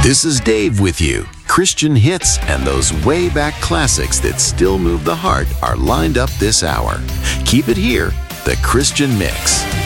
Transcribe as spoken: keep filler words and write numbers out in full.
This is Dave with you. Christian hits and those way back classics that still move the heart are lined up this hour. Keep it here, the Christian Mix.